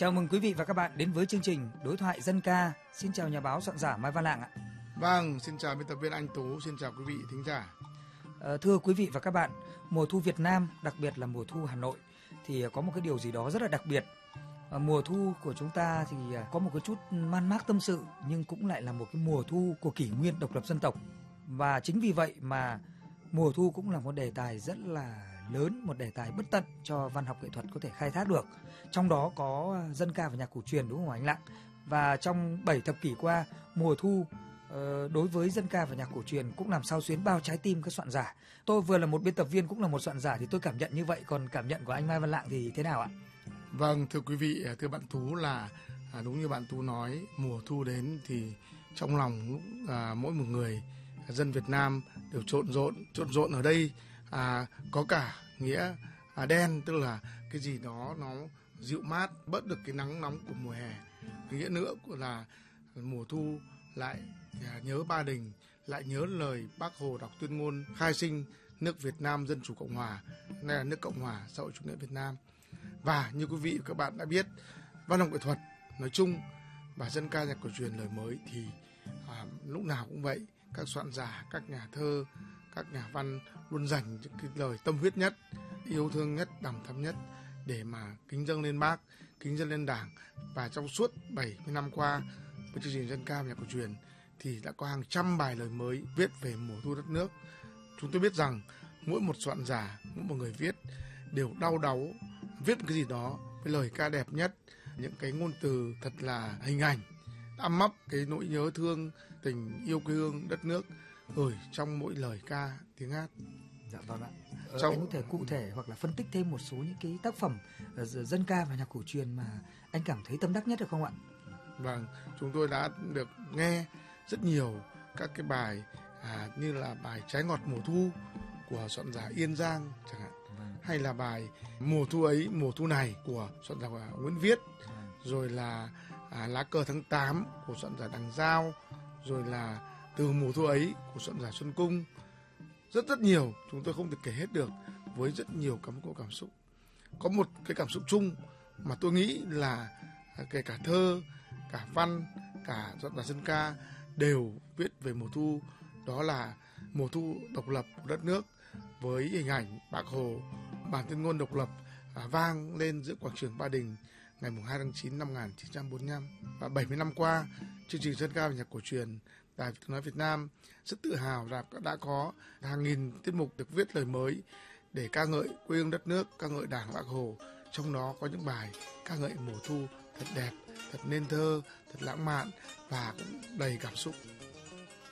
Chào mừng quý vị và các bạn đến với chương trình Đối thoại dân ca. Xin chào nhà báo soạn giả Mai Văn Lạng ạ. Vâng, xin chào biên tập viên Anh Tú, xin chào quý vị thính giả. Thưa quý vị và các bạn, mùa thu Việt Nam, đặc biệt là mùa thu Hà Nội thì có một cái điều gì đó rất là đặc biệt. Mùa thu của chúng ta thì có một cái chút man mác tâm sự, nhưng cũng lại là một cái mùa thu của kỷ nguyên độc lập dân tộc. Và chính vì vậy mà mùa thu cũng là một đề tài rất là lớn, một đề tài bất tận cho văn học nghệ thuật có thể khai thác được. Trong đó có dân ca và nhạc cổ truyền, đúng không anh Lạng? Và trong 7 thập kỷ qua, mùa thu đối với dân ca và nhạc cổ truyền cũng làm xao xuyến bao trái tim các soạn giả. Tôi vừa là một biên tập viên cũng là một soạn giả thì tôi cảm nhận như vậy, còn cảm nhận của anh Mai Văn Lạng thì thế nào ạ? Vâng, thưa quý vị, thưa bạn Tú, là đúng như bạn Tú nói, mùa thu đến thì trong lòng mỗi một người dân Việt Nam đều trộn rộn ở đây có cả nghĩa đen, tức là cái gì đó nó dịu mát, bớt được cái nắng nóng của mùa hè. Cái nghĩa nữa là mùa thu lại nhớ Ba Đình, lại nhớ lời Bác Hồ đọc tuyên ngôn khai sinh nước Việt Nam Dân Chủ Cộng Hòa, nay là nước Cộng Hòa Xã hội Chủ nghĩa Việt Nam. Và như quý vị và các bạn đã biết, văn học nghệ thuật nói chung và dân ca nhạc cổ truyền lời mới thì lúc nào cũng vậy, các soạn giả, các nhà thơ, các nhà văn luôn dành những cái lời tâm huyết nhất, yêu thương nhất, đằm thắm nhất để mà kính dâng lên Bác, kính dâng lên Đảng. Và trong suốt 70 năm qua với chương trình dân ca nhạc cổ truyền thì đã có hàng trăm bài lời mới viết về mùa thu đất nước. Chúng tôi biết rằng mỗi một soạn giả, mỗi một người viết đều đau đáu viết một cái gì đó với lời ca đẹp nhất, những cái ngôn từ thật là hình ảnh, ăm mắp cái nỗi nhớ thương, tình yêu quê hương đất nước gửi trong mỗi lời ca tiếng hát. Dạ vâng ạ. Anh có thể cụ thể hoặc là phân tích thêm một số những cái tác phẩm dân ca và nhạc cổ truyền mà anh cảm thấy tâm đắc nhất được không ạ? Vâng, chúng tôi đã được nghe rất nhiều các cái bài như là bài Trái ngọt mùa thu của soạn giả Yên Giang chẳng hạn, hay là bài Mùa thu ấy, mùa thu này của soạn giả Nguyễn Viết, rồi là Lá cờ tháng 8 của soạn giả Đằng Giao, rồi là Từ mùa thu ấy của soạn giả Xuân Cung. Rất nhiều, chúng tôi không thể kể hết được, với rất nhiều cảm xúc. Có một cái cảm xúc chung mà tôi nghĩ là kể cả thơ, cả văn, cả soạn giả dân ca đều viết về mùa thu, đó là mùa thu độc lập của đất nước, với hình ảnh Bác Hồ, bản tuyên ngôn độc lập vang lên giữa quảng trường Ba Đình ngày 2 tháng 9 năm 1945. Và 70 năm qua, chương trình dân ca và nhạc cổ truyền Đài Tiếng nói Việt Nam rất tự hào là đã có hàng nghìn tiết mục được viết lời mới để ca ngợi quê hương đất nước, ca ngợi Đảng, Bác Hồ. Trong đó có những bài ca ngợi mùa thu thật đẹp, thật nên thơ, thật lãng mạn và cũng đầy cảm xúc.